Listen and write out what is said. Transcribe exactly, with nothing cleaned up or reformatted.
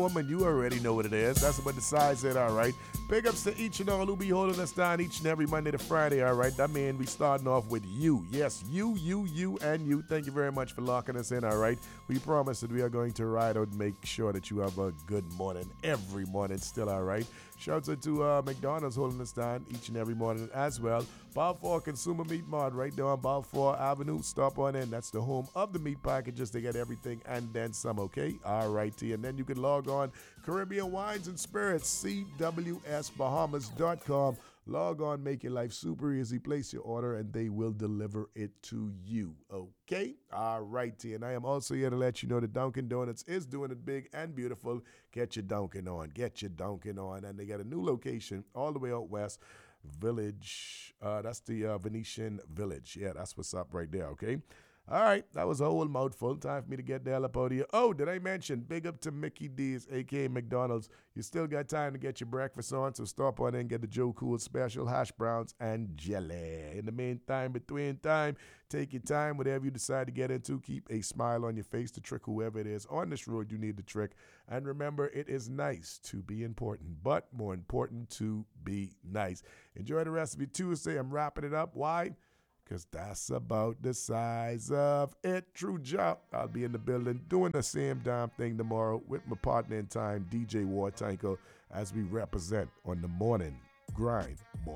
woman, you already know what it is. That's what the side said, all right. Big ups to each and all who be holding us down each and every Monday to Friday, all right. That means we starting off with you. Yes, you, you, you, and you. Thank you very much for locking us in, all right. We promise that we are going to ride out and make sure that you have a good morning every morning still, all right. Shouts out to uh, McDonald's holding us down each and every morning as well. Balfour Consumer Meat Mart right there on Balfour Avenue. Stop on in. That's the home of the meat packages. They get everything and then some, okay? All righty. And then you can log on Caribbean Wines and Spirits, C W S Bahamas dot com. Log on, make your life super easy. Place your order and they will deliver it to you, okay? All righty. And I am also here to let you know that Dunkin' Donuts is doing it big and beautiful. Get your Dunkin' on. Get your Dunkin' on. And they got a new location all the way out west. Village, uh, that's the uh, Venetian Village. Yeah, that's what's up right there, okay? All right, that was a whole mouthful. Time for me to get the hell up out of here. Oh, did I mention, big up to Mickey D's, a k a. McDonald's. You still got time to get your breakfast on, so stop on in and get the Joe Cool Special hash browns and jelly. In the meantime, between time, take your time. Whatever you decide to get into, keep a smile on your face to trick whoever it is on this road you need to trick. And remember, it is nice to be important, but more important to be nice. Enjoy the rest of your Tuesday. I'm wrapping it up. Why? Because that's about the size of it. True job. I'll be in the building doing the same damn thing tomorrow with my partner in time, D J War Tanko, as we represent on the morning grind.